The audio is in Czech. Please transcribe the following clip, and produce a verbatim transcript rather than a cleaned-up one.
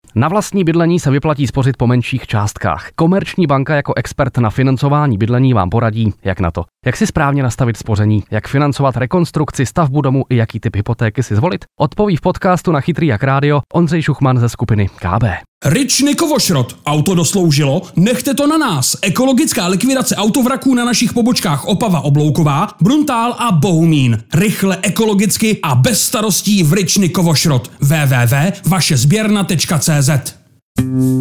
Na vlastní bydlení se vyplatí spořit po menších částkách. Komerční banka jako expert na financování bydlení vám poradí, jak na to. Jak si správně nastavit spoření, jak financovat rekonstrukci, stavbu domu i jaký typ hypotéky si zvolit, odpoví v podcastu na Chytrý jak rádio Ondřej Šuchman ze skupiny K B. Rič Kovošrot. Auto dosloužilo? Nechte to na nás. Ekologická likvidace autovraků na našich pobočkách Opava Oblouková, Bruntál a Bohumín. Rychle, ekologicky a bez starostí v Rič Kovošrot. w w w tečka vaše sběrna tečka cé zet